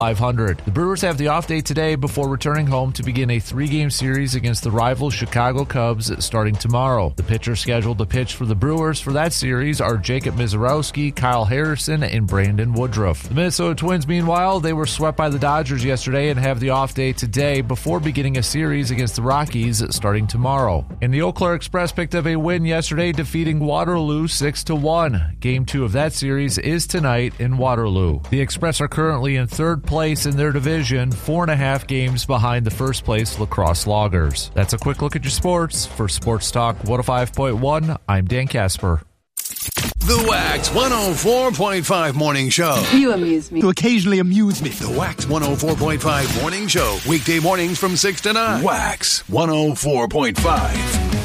500. The Brewers have the off day today before returning home to begin a 3-game series against the rival Chicago Cubs starting tomorrow. The pitchers scheduled to pitch for the Brewers for that series are Jacob Misiorowski, Kyle Harrison, and Brandon Woodruff. The Minnesota Twins, meanwhile, they were swept by the Dodgers yesterday and have the off day today before beginning a series against the Rockies starting tomorrow. And the Eau Claire Express picked up a win yesterday, defeating Waterloo 6-1. Game 2 of that series is tonight in Waterloo. The Express are currently in third place in their division, 4.5 games behind the first place La Crosse Loggers. That's a quick look at your sports. For Sports Talk 105.1, I'm Dan Casper. The Wax 104.5 Morning Show. You amuse me. You occasionally amuse me. The Wax 104.5 Morning Show. Weekday mornings from 6 to 9. Wax 104.5.